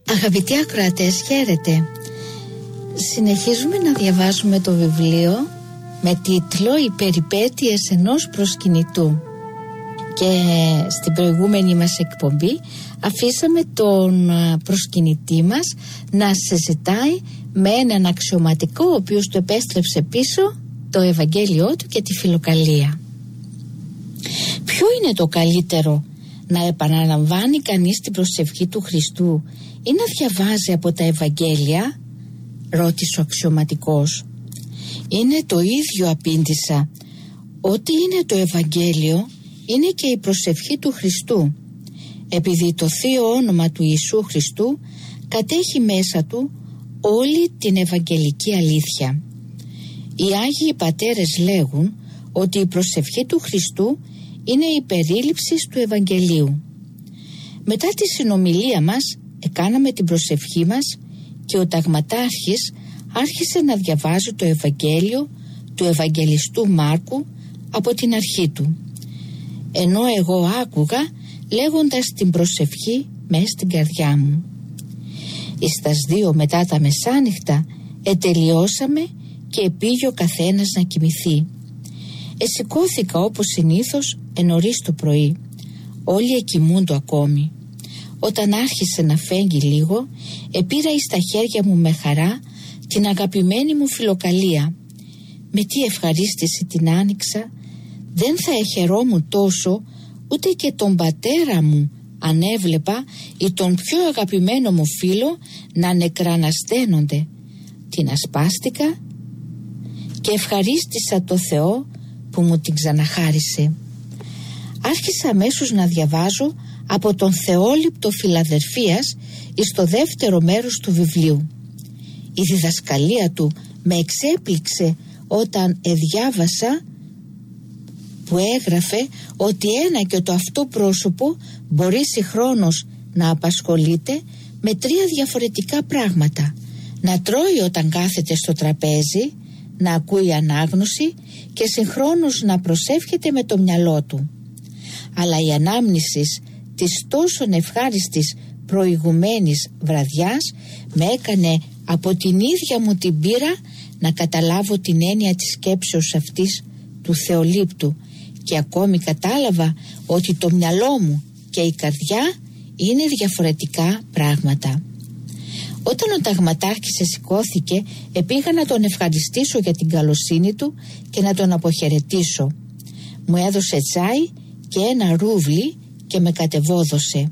Αγαπητοί ακροατές, χαίρετε. Συνεχίζουμε να διαβάζουμε το βιβλίο με τίτλο «Οι περιπέτειες ενός προσκυνητού». Και στην προηγούμενη μας εκπομπή αφήσαμε τον προσκυνητή μας να συζητάει με έναν αξιωματικό, ο οποίος του επέστρεψε πίσω το Ευαγγέλιό του και τη φιλοκαλία. Ποιο είναι το καλύτερο, να επαναλαμβάνει κανείς την προσευχή του Χριστού ή να διαβάζει από τα Ευαγγέλια? Ρώτησε ο αξιωματικός. Είναι το ίδιο, απήντησα. Ό,τι είναι το Ευαγγέλιο είναι και η προσευχή του Χριστού, επειδή το θείο όνομα του Ιησού Χριστού κατέχει μέσα του όλη την Ευαγγελική αλήθεια. Οι Άγιοι Πατέρες λέγουν ότι η προσευχή του Χριστού είναι η περίληψη του Ευαγγελίου. Μετά τη συνομιλία μας έκαναμε την προσευχή μας και ο ταγματάρχης άρχισε να διαβάζει το Ευαγγέλιο του Ευαγγελιστού Μάρκου από την αρχή του, ενώ εγώ άκουγα λέγοντας την προσευχή μες στην καρδιά μου. Εις τας 2 μετά τα μεσάνυχτα ετελειώσαμε και πήγε ο καθένας να κοιμηθεί. Εσηκώθηκα όπως συνήθως νωρίς το πρωί. Όλοι εκοιμούντο ακόμη. Όταν άρχισε να φέγγει λίγο, επήρα εις τα χέρια μου με χαρά την αγαπημένη μου φιλοκαλία. Με τι ευχαρίστηση την άνοιξα. Δεν θα εχαιρόμουν τόσο ούτε και τον πατέρα μου αν έβλεπα ή τον πιο αγαπημένο μου φίλο να νεκρανασταίνονται. Την ασπάστηκα και ευχαρίστησα το Θεό που μου την ξαναχάρισε. Άρχισα αμέσως να διαβάζω από τον Θεόληπτο Φιλαδελφίας εις το δεύτερο μέρος του βιβλίου. Η διδασκαλία του με εξέπληξε όταν διάβασα που έγραφε ότι ένα και το αυτό πρόσωπο μπορεί συγχρόνως να απασχολείται με 3 διαφορετικά πράγματα: να τρώει όταν κάθεται στο τραπέζι, να ακούει ανάγνωση και συγχρόνως να προσεύχεται με το μυαλό του. Αλλά η ανάμνηση της τόσο ευχάριστης προηγουμένης βραδιάς με έκανε από την ίδια μου την πείρα να καταλάβω την έννοια της σκέψεως αυτής του Θεολήπτου και ακόμη κατάλαβα ότι το μυαλό μου και η καρδιά είναι διαφορετικά πράγματα. Όταν ο ταγματάρχης σηκώθηκε, επήγα να τον ευχαριστήσω για την καλοσύνη του και να τον αποχαιρετήσω. Μου έδωσε τσάι και ένα ρούβλι και με κατεβόδωσε.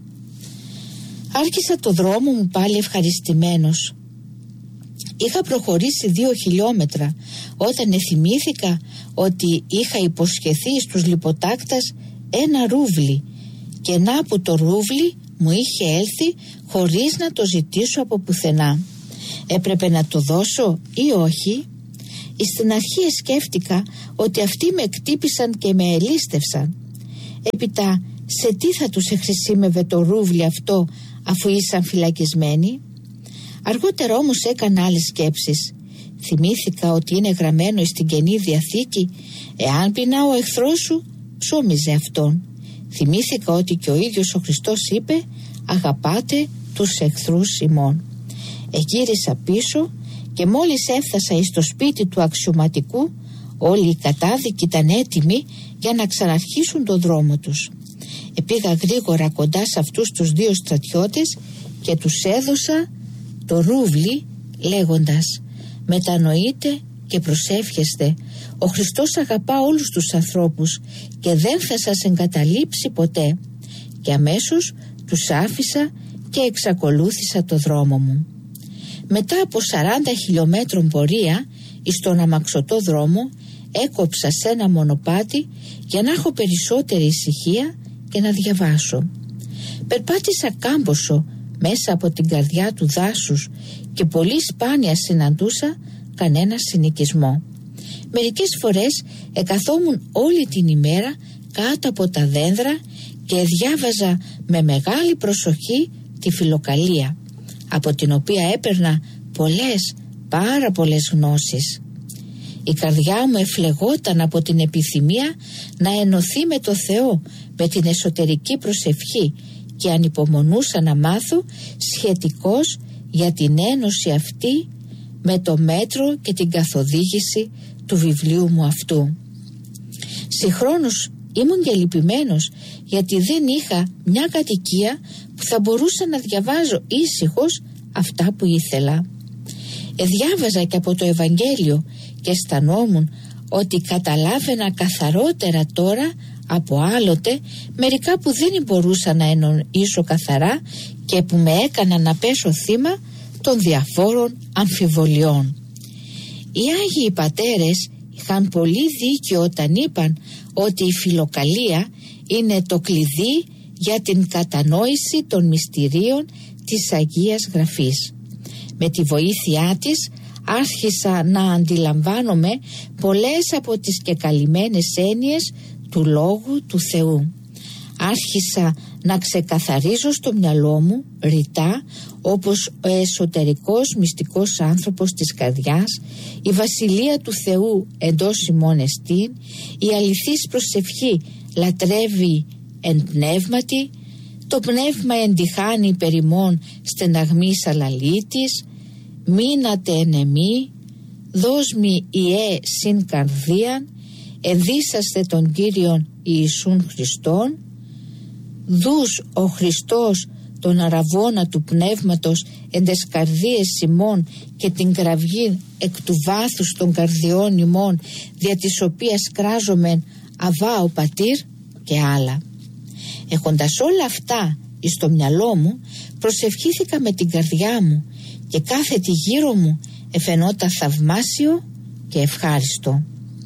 Άρχισα το δρόμο μου πάλι ευχαριστημένος. Είχα προχωρήσει 2 χιλιόμετρα όταν θυμήθηκα ότι είχα υποσχεθεί στους λιποτάκτας ένα ρούβλι και να που το ρούβλι μου είχε έλθει χωρίς να το ζητήσω από πουθενά. Έπρεπε να το δώσω ή όχι? Στην αρχή σκέφτηκα ότι αυτοί με εκτύπησαν και με ελίστευσαν. Έπειτα σε τι θα τους εχρησίμευε το ρούβλι αυτό αφού ήσαν φυλακισμένοι? Αργότερα όμως έκανα άλλες σκέψεις. Θυμήθηκα ότι είναι γραμμένο στην Καινή Διαθήκη «Εάν πεινά ο εχθρός σου, ψώμιζε αυτόν». Θυμήθηκα ότι και ο ίδιος ο Χριστός είπε «Αγαπάτε τους εχθρούς ημών». Εγύρισα πίσω και μόλις έφτασα εις το σπίτι του αξιωματικού, όλοι οι κατάδικοι ήταν έτοιμοι για να ξαναρχίσουν τον δρόμο τους. Επήγα γρήγορα κοντά σε αυτούς τους 2 στρατιώτες και τους έδωσα το ρούβλι λέγοντας «Μετανοείτε και προσεύχεστε. Ο Χριστός αγαπά όλους τους ανθρώπους και δεν θα σας εγκαταλείψει ποτέ». Και αμέσως τους άφησα και εξακολούθησα το δρόμο μου. Μετά από 40 χιλιόμετρων πορεία εις τον αμαξωτό δρόμο έκοψα σε ένα μονοπάτι για να έχω περισσότερη ησυχία και να διαβάσω. Περπάτησα κάμποσο μέσα από την καρδιά του δάσους και πολύ σπάνια συναντούσα κανένα συνοικισμό. Μερικές φορές εκαθόμουν όλη την ημέρα κάτω από τα δένδρα και διάβαζα με μεγάλη προσοχή τη φιλοκαλία, από την οποία έπαιρνα πάρα πολλές γνώσεις. Η καρδιά μου εφλεγόταν από την επιθυμία να ενωθεί με το Θεό με την εσωτερική προσευχή και ανυπομονούσα να μάθω σχετικώς για την ένωση αυτή με το μέτρο και την καθοδήγηση του βιβλίου μου αυτού. Συγχρόνως ήμουν και λυπημένος, γιατί δεν είχα μια κατοικία που θα μπορούσα να διαβάζω ήσυχος αυτά που ήθελα. Διάβαζα και από το Ευαγγέλιο και αισθανόμουν ότι καταλάβαινα καθαρότερα τώρα από άλλοτε μερικά που δεν μπορούσα να εννοήσω καθαρά και που με έκαναν να πέσω θύμα των διαφόρων αμφιβολιών. Οι Άγιοι Πατέρες είχαν πολύ δίκιο όταν είπαν ότι η φιλοκαλία είναι το κλειδί για την κατανόηση των μυστηρίων της Αγίας Γραφής. Με τη βοήθειά της άρχισα να αντιλαμβάνομαι πολλές από τις κεκαλυμμένες έννοιες του Λόγου του Θεού. Άρχισα να ξεκαθαρίζω στο μυαλό μου ρητά, όπως ο εσωτερικός μυστικός άνθρωπος της καρδιάς, η Βασιλεία του Θεού εντός ημών εστίν, η αληθής προσευχή λατρεύει εν πνεύματι, το πνεύμα εντυχάνει υπερ ημών στεναγμής αλαλήτης, μείνατε εν εμή, δόσμη ιέ συν καρδίαν, ενδύσαστε τον Κύριον Ιησούν Χριστόν, δούς ο Χριστός τον αραβώνα του πνεύματος εν τες καρδίες ημών και την κραυγή εκ του βάθους των καρδιών ημών, δια της οποίας κράζομεν αβά ο πατήρ, και άλλα. Έχοντας όλα αυτά εις το μυαλό μου, προσευχήθηκα με την καρδιά μου και κάθε τι γύρω μου εφαινόταν θαυμάσιο και ευχάριστο.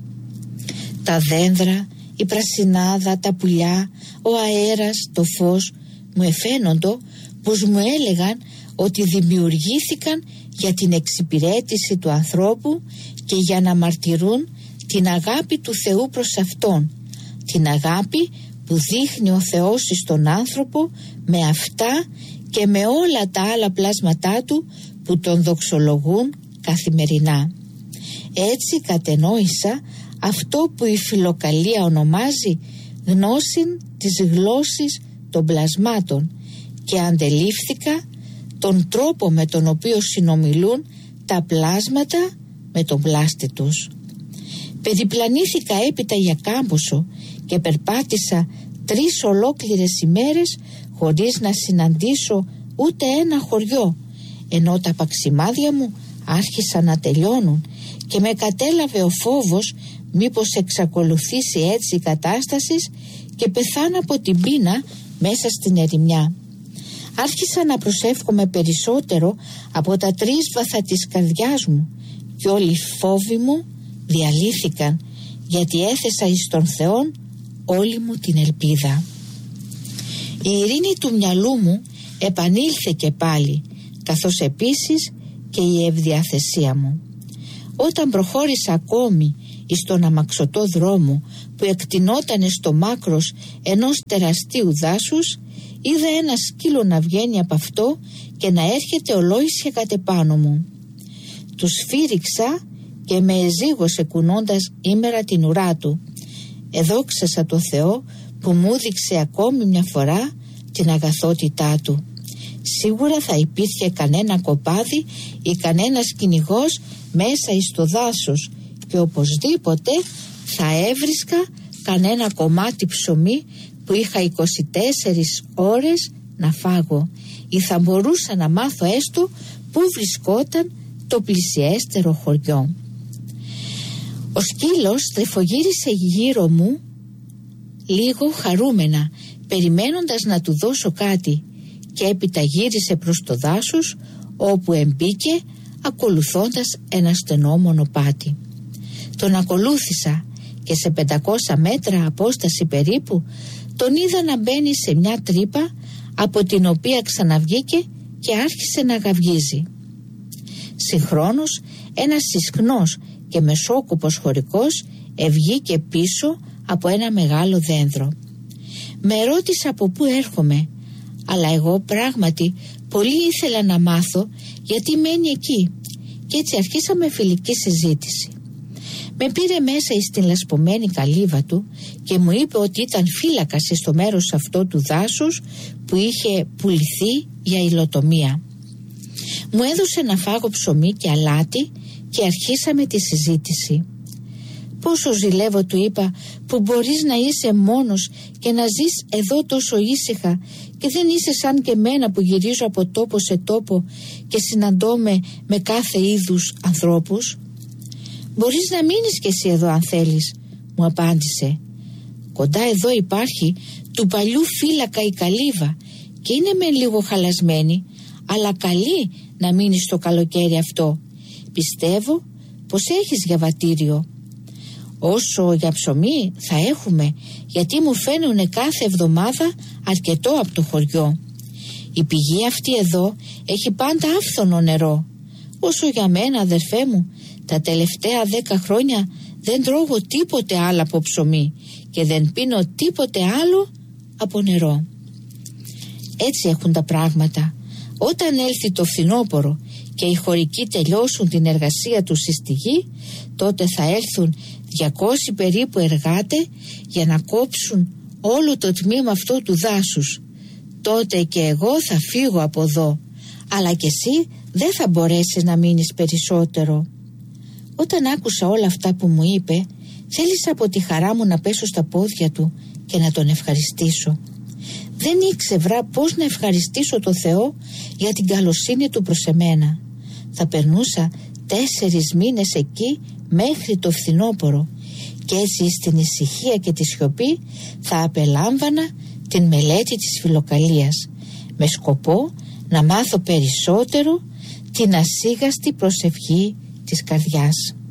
Τα δένδρα, η πρασινάδα, τα πουλιά, ο αέρας, το φως μου εφαίνοντο πως μου έλεγαν ότι δημιουργήθηκαν για την εξυπηρέτηση του ανθρώπου και για να μαρτυρούν την αγάπη του Θεού προς Αυτόν, την αγάπη που δείχνει ο Θεός στον άνθρωπο με αυτά και με όλα τα άλλα πλάσματά του που τον δοξολογούν καθημερινά. Έτσι κατενόησα αυτό που η φιλοκαλία ονομάζει γνώση της γλώσσης των πλασμάτων και αντελήφθηκα τον τρόπο με τον οποίο συνομιλούν τα πλάσματα με τον πλάστη τους. Περιπλανήθηκα έπειτα για κάμποσο και περπάτησα 3 ολόκληρες ημέρες χωρίς να συναντήσω ούτε ένα χωριό, ενώ τα παξιμάδια μου άρχισαν να τελειώνουν και με κατέλαβε ο φόβος μήπως εξακολουθήσει έτσι η κατάσταση και πεθάνω από την πείνα μέσα στην ερημιά. Άρχισα να προσεύχομαι περισσότερο από τα 3 βάθα της καρδιάς μου και όλοι οι φόβοι μου διαλύθηκαν, γιατί έθεσα εις τον Θεόν όλη μου την ελπίδα. Η ειρήνη του μυαλού μου επανήλθε και πάλι, καθώς επίσης και η ευδιαθεσία μου. Όταν προχώρησα ακόμη εις τον αμαξωτό δρόμο που εκτινότανε στο μάκρος ενός τεραστίου δάσους, είδα ένα σκύλο να βγαίνει από αυτό και να έρχεται ολόησια κατ' επάνω μου. Του σφύριξα και με εζήγωσε κουνώντας ήμερα την ουρά του. Εδόξασα το Θεό που μου έδειξε ακόμη μια φορά την αγαθότητά του. Σίγουρα θα υπήρχε κανένα κοπάδι ή κανένας κυνηγός μέσα εις το δάσος και οπωσδήποτε θα έβρισκα κανένα κομμάτι ψωμί που είχα 24 ώρες να φάγω, ή θα μπορούσα να μάθω έστω πού βρισκόταν το πλησιέστερο χωριό. Ο σκύλος τρεφογύρισε γύρω μου λίγο χαρούμενα, περιμένοντας να του δώσω κάτι, και έπειτα γύρισε προς το δάσος, όπου εμπήκε ακολουθώντας ένα στενό μονοπάτι. Τον ακολούθησα και σε 500 μέτρα απόσταση περίπου τον είδα να μπαίνει σε μια τρύπα, από την οποία ξαναβγήκε και άρχισε να γαυγίζει. Συγχρόνως ένας ισχνός και μεσόκουπος χωρικός ευγήκε πίσω από ένα μεγάλο δένδρο. Με ρώτησε από πού έρχομαι, αλλά εγώ πράγματι πολύ ήθελα να μάθω γιατί μένει εκεί, και έτσι αρχίσαμε φιλική συζήτηση. Με πήρε μέσα στην λασπωμένη καλύβα του και μου είπε ότι ήταν φύλακας στο μέρος αυτό του δάσους που είχε πουληθεί για υλοτομία. Μου έδωσε να φάγω ψωμί και αλάτι και αρχίσαμε τη συζήτηση. «Πόσο ζηλεύω», του είπα, «που μπορείς να είσαι μόνος και να ζεις εδώ τόσο ήσυχα και δεν είσαι σαν και μένα που γυρίζω από τόπο σε τόπο και συναντώμαι με κάθε είδους ανθρώπους». «Μπορείς να μείνεις κι εσύ εδώ αν θέλεις», μου απάντησε. «Κοντά εδώ υπάρχει του παλιού φύλακα η καλύβα και είναι μεν λίγο χαλασμένη, αλλά καλή να μείνεις το καλοκαίρι αυτό. Πιστεύω πως έχεις διαβατήριο». «Όσο για ψωμί θα έχουμε, γιατί μου φαίνουνε κάθε εβδομάδα αρκετό από το χωριό. Η πηγή αυτή εδώ έχει πάντα άφθονο νερό. Όσο για μένα, αδερφέ μου, τα τελευταία 10 χρόνια δεν τρώγω τίποτε άλλο από ψωμί και δεν πίνω τίποτε άλλο από νερό». Έτσι έχουν τα πράγματα. Όταν έλθει το φθινόπωρο και οι χωρικοί τελειώσουν την εργασία τους στη γη, τότε θα έρθουν 200 περίπου εργάτες για να κόψουν όλο το τμήμα αυτό του δάσους. Τότε και εγώ θα φύγω από εδώ, αλλά και εσύ δεν θα μπορέσεις να μείνεις περισσότερο. Όταν άκουσα όλα αυτά που μου είπε, θέλησα από τη χαρά μου να πέσω στα πόδια του και να τον ευχαριστήσω. Δεν ήξερα πώς να ευχαριστήσω το Θεό για την καλοσύνη του προς εμένα. Θα περνούσα 4 μήνες εκεί μέχρι το φθινόπωρο και έτσι στην ησυχία και τη σιωπή θα απελάμβανα την μελέτη της φιλοκαλίας με σκοπό να μάθω περισσότερο την ασίγαστη προσευχή της καρδιάς.